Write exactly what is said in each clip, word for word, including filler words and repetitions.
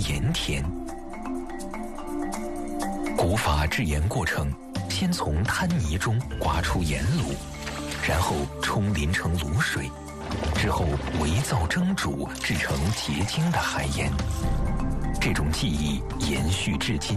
盐田。古法制盐过程，先从滩泥中刮出盐卤，然后冲淋成卤水，之后围灶蒸煮，制成结晶的海盐。这种技艺延续至今。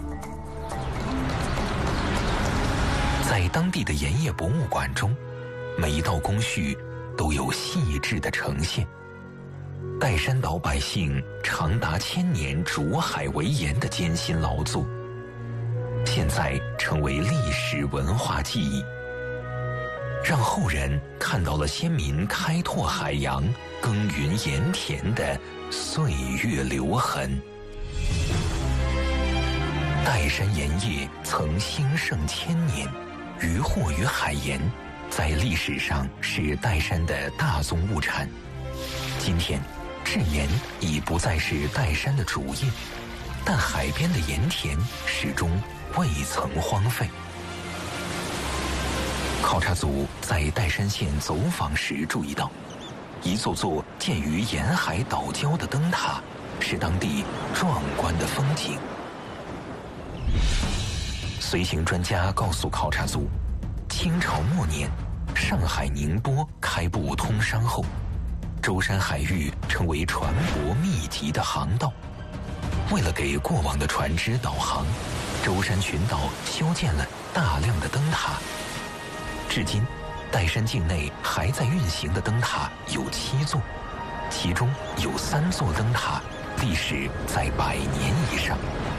在当地的盐业博物馆中，每一道工序都有细致的呈现。岱山岛百姓长达千年煮海为盐的艰辛劳作，现在成为历史文化记忆，让后人看到了先民开拓海洋、耕耘盐田的岁月留痕。岱山盐业曾兴盛千年，渔获与海盐在历史上是岱山的大宗物产。今天，制盐已不再是岱山的主业，但海边的盐田始终未曾荒废。考察组在岱山县走访时注意到，一座座建于沿海岛礁的灯塔是当地壮观的风景。随行专家告诉考察组，清朝末年，上海宁波开埠通商后，舟山海域成为船舶密集的航道。为了给过往的船只导航，舟山群岛修建了大量的灯塔。至今，岱山境内还在运行的灯塔有七座，其中有三座灯塔历史在百年以上。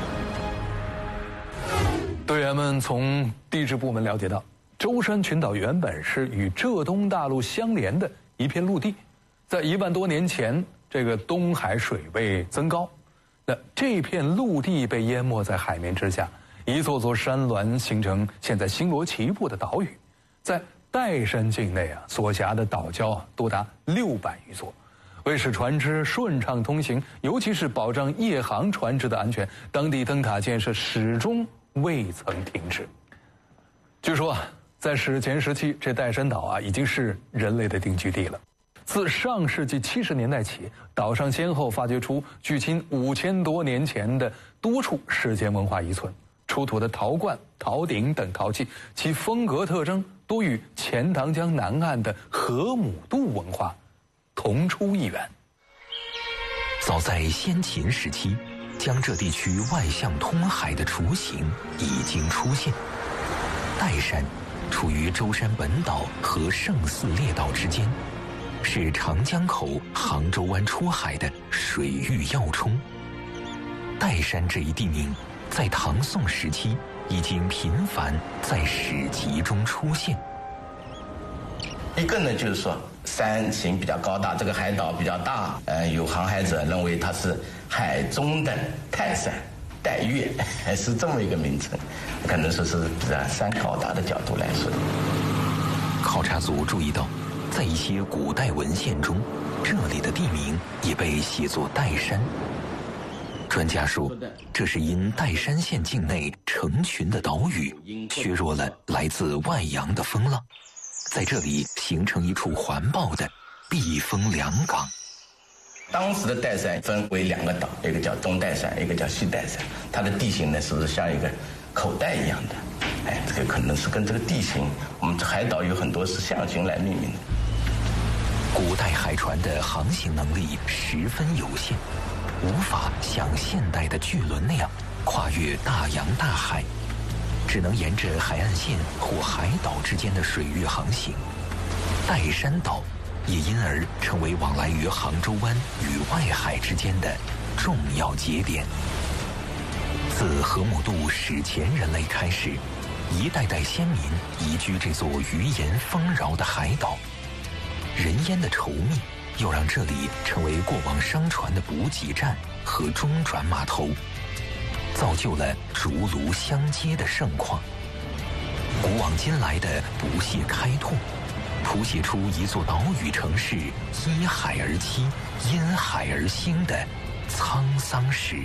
队员们从地质部门了解到，舟山群岛原本是与浙东大陆相连的一片陆地，在一万多年前，这个东海水位增高，那这片陆地被淹没在海面之下，一座座山峦形成现在星罗棋布的岛屿。在岱山境内啊，所辖的岛礁啊多达六百余座。为使船只顺畅通行，尤其是保障夜航船只的安全，当地灯塔建设始终未曾停止。据说啊，在史前时期，这岱山岛啊已经是人类的定居地了。自上世纪七十年代起，岛上先后发掘出距今五千多年前的多处世间文化遗存，出土的陶罐、陶鼎等陶器，其风格特征多与钱塘江南岸的河姆渡文化同出一源。 早在先秦时期，江浙地区外向通海的雏形已经出现。岱山处于舟山本岛和胜似列岛之间，是长江口杭州湾出海的水域要冲。岱山这一地名在唐宋时期已经频繁在史籍中出现。 一个呢，就是说山形比较高大，这个海岛比较大，呃，有航海者认为它是海中的泰山、岱岳，是这么一个名称，可能说是比较山高大的角度来说。 考察组注意到，在一些古代文献中，这里的地名也被写作岱山。专家说，这是因岱山县境内成群的岛屿削弱了来自外洋的风浪，在这里形成一处环抱的避风良港。 当时的岱山分为两个岛，一个叫东岱山，一个叫西岱山。它的地形呢，是不是像一个口袋一样的？哎，这个可能是跟这个地形，我们海岛有很多是象形来命名的。 古代海船的航行能力十分有限，无法像现代的巨轮那样跨越大洋大海，只能沿着海岸线或海岛之间的水域航行。岱山岛也因而成为往来于杭州湾与外海之间的重要节点。自河姆渡史前人类开始，一代代先民移居这座鱼盐丰饶的海岛，人烟的稠密又让这里成为过往商船的补给站和中转码头，造就了竹庐相接的盛况。古往今来的不懈开拓，谱写出一座岛屿城市依海而栖、因海而兴的沧桑史。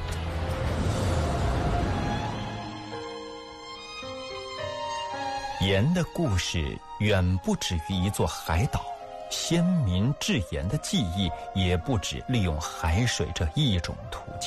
盐的故事远不止于一座海岛，先民制盐的技艺也不止利用海水这一种途径。